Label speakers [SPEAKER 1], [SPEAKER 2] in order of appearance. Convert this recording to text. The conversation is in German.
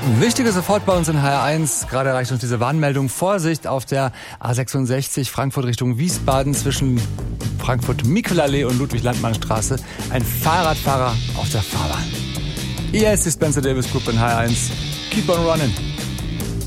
[SPEAKER 1] Wichtige sofort bei uns in HR1. Gerade erreicht uns diese Warnmeldung. Vorsicht auf der A66 Frankfurt Richtung Wiesbaden zwischen Frankfurt-Mikulallee und Ludwig-Landmann-Straße. Ein Fahrradfahrer auf der Fahrbahn. Hier ist die Spencer Davis Group in HR1. Keep on running.